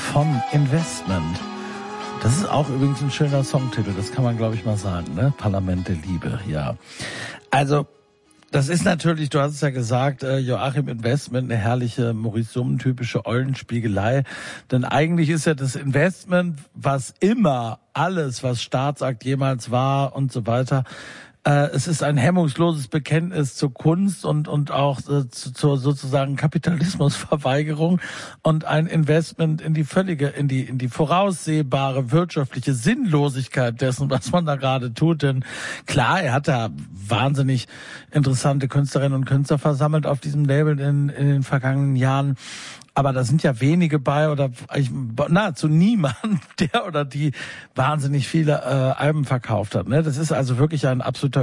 von Investment. Das ist auch übrigens ein schöner Songtitel, das kann man, glaube ich, mal sagen, ne? Parlament der Liebe, ja. Also, das ist natürlich, du hast es ja gesagt, Joachim Investment, eine herrliche Maurice Summen-typische Eulenspiegelei. Denn eigentlich ist ja das Investment, was immer alles, was Staatsakt jemals war und so weiter, es ist ein hemmungsloses Bekenntnis zur Kunst und auch zur sozusagen Kapitalismusverweigerung und ein Investment in die völlige, in die voraussehbare wirtschaftliche Sinnlosigkeit dessen, was man da gerade tut. Denn klar, er hat da wahnsinnig interessante Künstlerinnen und Künstler versammelt auf diesem Label in den vergangenen Jahren. Aber da sind ja wenige bei oder nahezu niemand, der oder die wahnsinnig viele Alben verkauft hat. Ne? Das ist also wirklich ein absoluter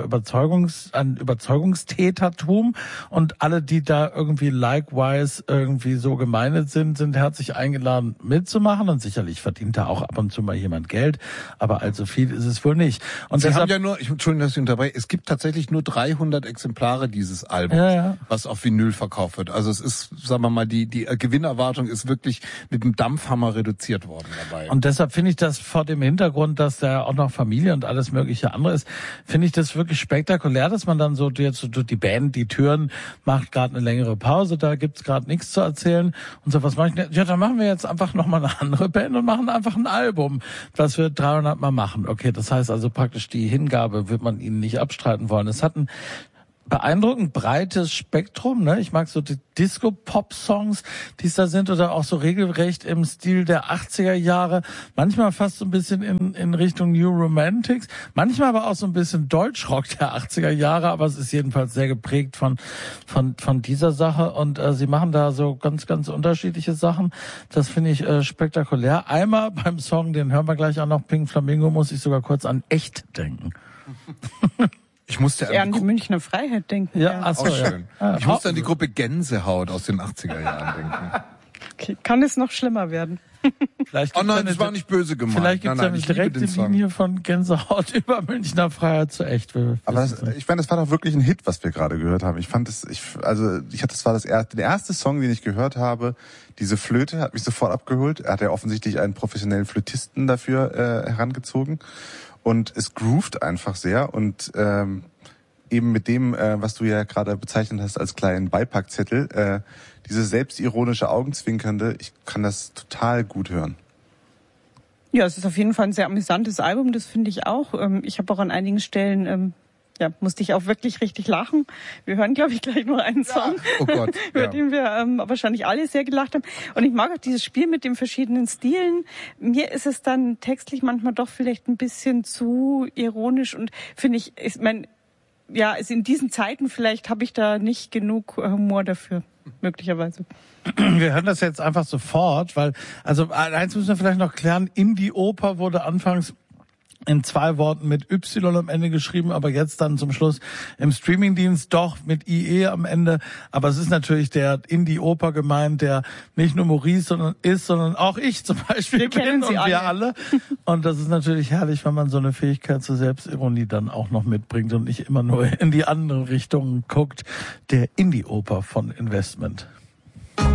Überzeugungstätertum und alle, die da irgendwie likewise irgendwie so gemeindet sind herzlich eingeladen mitzumachen und sicherlich verdient da auch ab und zu mal jemand Geld, aber allzu viel ist es wohl nicht. Und Sie haben ja nur, Entschuldigung, dass ich unterbreche, es gibt tatsächlich nur 300 Exemplare dieses Albums, was auf Vinyl verkauft wird. Also es ist, sagen wir mal, die Gewinnerwartung ist wirklich mit dem Dampfhammer reduziert worden dabei. Und deshalb finde ich das vor dem Hintergrund, dass da auch noch Familie und alles mögliche andere ist, finde ich das wirklich spektakulär, dass man dann so jetzt so die Band, die Türen macht gerade eine längere Pause, da gibt's gerade nichts zu erzählen und so, was mache ich denn? Ja, dann machen wir jetzt einfach nochmal eine andere Band und machen einfach ein Album, was wir 300 Mal machen. Okay, das heißt also praktisch die Hingabe wird man ihnen nicht abstreiten wollen. Es hat ein beeindruckend breites Spektrum, ne? Ich mag so die Disco-Pop-Songs, die es da sind, oder auch so regelrecht im Stil der 80er Jahre. Manchmal fast so ein bisschen in Richtung New Romantics. Manchmal aber auch so ein bisschen Deutschrock der 80er Jahre. Aber es ist jedenfalls sehr geprägt von dieser Sache. Und sie machen da so ganz, ganz unterschiedliche Sachen. Das finde ich spektakulär. Einmal beim Song, den hören wir gleich auch noch, Pink Flamingo, muss ich sogar kurz an Echt denken. Ich musste an die Münchner Freiheit denken. Ja, ach so, auch schön. Ja. Ich musste an die Gruppe Gänsehaut aus den 80er Jahren denken. Okay, kann es noch schlimmer werden? Oh nein, das war nicht böse gemeint. Vielleicht gibt es eine direkte Linie von Gänsehaut über Münchner Freiheit zu Echt. Aber ich meine, das war doch wirklich ein Hit, was wir gerade gehört haben. Ich fand es, das war der erste Song, den ich gehört habe. Diese Flöte hat mich sofort abgeholt. Er hat ja offensichtlich einen professionellen Flötisten dafür herangezogen. Und es groovt einfach sehr und eben mit dem, was du ja gerade bezeichnet hast als kleinen Beipackzettel, dieses selbstironische Augenzwinkernde, ich kann das total gut hören. Ja, es ist auf jeden Fall ein sehr amüsantes Album, das finde ich auch. Ich habe auch an einigen Stellen musste ich auch wirklich richtig lachen. Wir hören, glaube ich, gleich noch einen Song, über den wir wahrscheinlich alle sehr gelacht haben. Und ich mag auch dieses Spiel mit den verschiedenen Stilen. Mir ist es dann textlich manchmal doch vielleicht ein bisschen zu ironisch und finde ich, ist in diesen Zeiten vielleicht habe ich da nicht genug Humor dafür, möglicherweise. Wir hören das jetzt einfach sofort, weil, also eins müssen wir vielleicht noch klären, Indie-Oper wurde anfangs in 2 Worten mit Y am Ende geschrieben, aber jetzt dann zum Schluss im Streamingdienst doch mit IE am Ende. Aber es ist natürlich der Indie-Oper gemeint, der nicht nur Maurice sondern auch ich zum Beispiel bin und wir alle. Und das ist natürlich herrlich, wenn man so eine Fähigkeit zur Selbstironie dann auch noch mitbringt und nicht immer nur in die andere Richtung guckt. Der Indie-Oper von Investment.